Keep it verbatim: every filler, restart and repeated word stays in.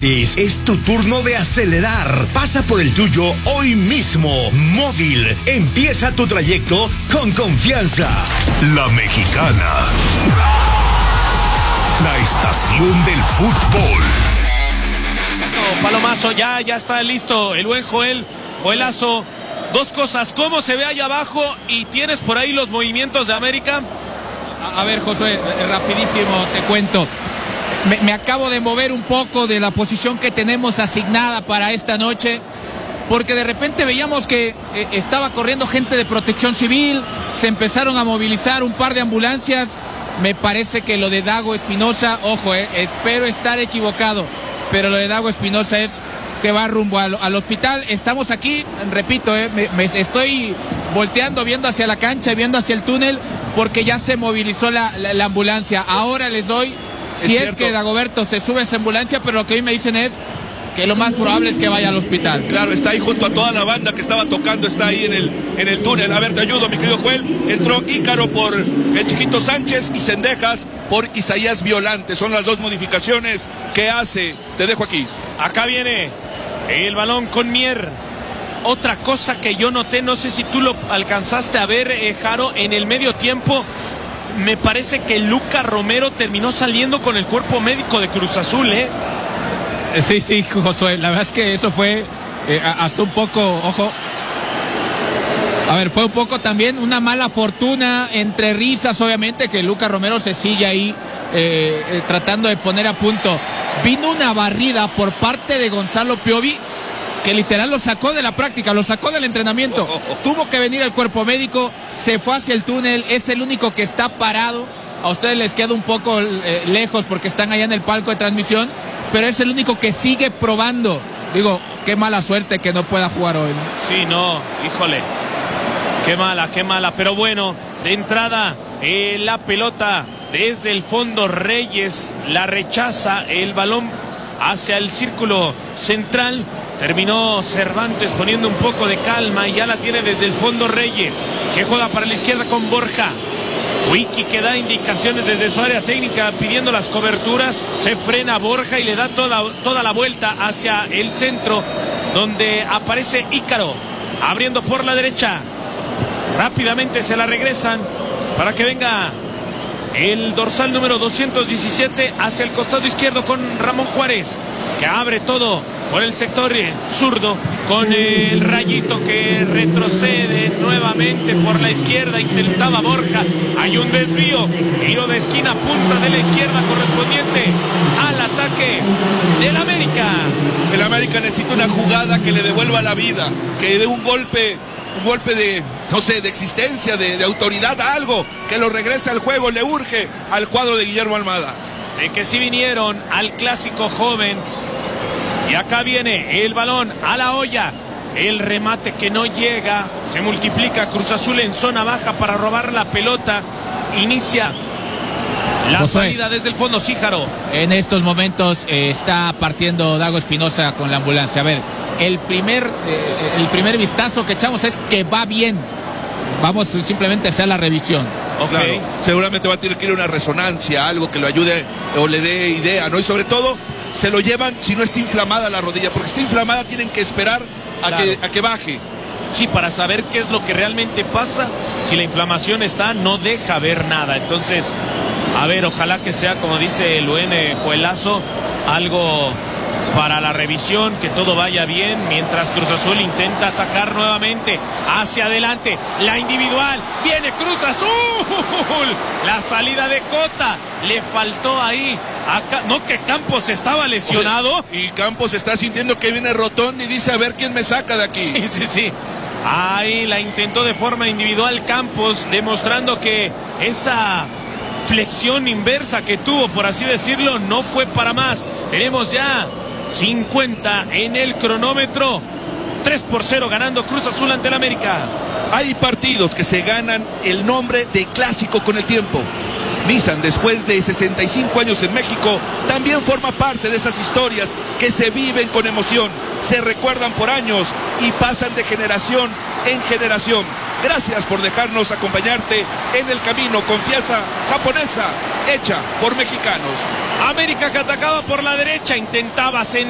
gratis. Es tu turno de acelerar. Pasa por el tuyo hoy mismo. Móvil, empieza tu trayecto con confianza. La Mexicana, la estación del fútbol. No, Palomazo, ya, ya está listo. El buen Joel, Joelazo. Dos cosas, cómo se ve allá abajo y tienes por ahí los movimientos de América. A, a ver, Josué, rapidísimo te cuento. Me, me acabo de mover un poco de la posición que tenemos asignada para esta noche, porque de repente veíamos que eh, estaba corriendo gente de Protección Civil, se empezaron a movilizar un par de ambulancias. Me parece que lo de Dago Espinosa, ojo, eh, espero estar equivocado, pero lo de Dago Espinosa es que va rumbo al, al hospital. Estamos aquí, repito, eh, me, me estoy volteando, viendo hacia la cancha, viendo hacia el túnel, porque ya se movilizó la, la, la ambulancia. Ahora les doy, si es, es que Dagoberto se sube a esa ambulancia, pero lo que hoy me dicen es que lo más probable es que vaya al hospital. Claro, está ahí junto a toda la banda que estaba tocando, está ahí en el, en el túnel. A ver, te ayudo, mi querido Joel. Entró Ícaro por el Chiquito Sánchez y Cendejas por Isaías Violante. Son las dos modificaciones que hace. Te dejo aquí. Acá viene el balón con Mier. Otra cosa que yo noté, no sé si tú lo alcanzaste a ver, eh, Jaro, en el medio tiempo, me parece que Luca Romero terminó saliendo con el cuerpo médico de Cruz Azul, ¿eh? Sí, sí, Josué, la verdad es que eso fue eh, hasta un poco, ojo, a ver, fue un poco también una mala fortuna, entre risas, obviamente, que Luca Romero se sigue ahí eh, eh, tratando de poner a punto. Vino una barrida por parte de Gonzalo Piovi, que literal lo sacó de la práctica, lo sacó del entrenamiento. Oh, oh, oh. Tuvo que venir el cuerpo médico, se fue hacia el túnel, es el único que está parado. A ustedes les queda un poco eh, lejos porque están allá en el palco de transmisión, pero es el único que sigue probando. Digo, qué mala suerte que no pueda jugar hoy, ¿no? Sí, no, híjole. Qué mala, qué mala. Pero bueno, de entrada, eh, la pelota desde el fondo, Reyes la rechaza, el balón hacia el círculo central. Terminó Cervantes poniendo un poco de calma y ya la tiene desde el fondo Reyes, que juega para la izquierda con Borja. Wiki que da indicaciones desde su área técnica pidiendo las coberturas. Se frena Borja y le da toda, toda la vuelta hacia el centro, donde aparece Ícaro abriendo por la derecha. Rápidamente se la regresan para que venga el dorsal número doscientos diecisiete hacia el costado izquierdo con Ramón Juárez, que abre todo por el sector zurdo con el Rayito que retrocede nuevamente por la izquierda. Intentaba Borja, hay un desvío, tiro de esquina, punta de la izquierda correspondiente al ataque del América. El América necesita una jugada que le devuelva la vida, que dé un golpe, un golpe de, no sé, de existencia, de, de autoridad, algo que lo regrese al juego. Le urge al cuadro de Guillermo Almada. De que sí vinieron al clásico joven. Y acá viene el balón a la olla. El remate que no llega. Se multiplica Cruz Azul en zona baja para robar la pelota. Inicia la Josué, salida desde el fondo. Síjaro. En estos momentos eh, está partiendo Dago Espinosa con la ambulancia. A ver, el primer, eh, el primer vistazo que echamos es que va bien. Vamos simplemente a hacer la revisión. Okay. Claro, seguramente va a tener que ir a una resonancia, algo que lo ayude o le dé idea, ¿no? Y sobre todo, se lo llevan si no está inflamada la rodilla, porque está inflamada tienen que esperar a, claro. que, a que baje. Sí, para saber qué es lo que realmente pasa. Si la inflamación está, no deja ver nada. Entonces, a ver, ojalá que sea, como dice el buen Joelazo, algo para la revisión, que todo vaya bien, mientras Cruz Azul intenta atacar nuevamente hacia adelante. La individual, viene Cruz Azul. La salida de Cota, le faltó ahí. Acá, no, que Campos estaba lesionado. Y Campos está sintiendo que viene Rotondi y dice, a ver quién me saca de aquí. Sí, sí, sí. Ahí la intentó de forma individual Campos, demostrando que esa flexión inversa que tuvo, por así decirlo, no fue para más. Tenemos ya cincuenta en el cronómetro. tres por cero ganando Cruz Azul ante el América. Hay partidos que se ganan el nombre de clásico con el tiempo. Nissan, después de sesenta y cinco años en México, también forma parte de esas historias que se viven con emoción, se recuerdan por años y pasan de generación en generación. Gracias por dejarnos acompañarte en el camino. Confianza japonesa hecha por mexicanos. América que atacaba por la derecha, intentaba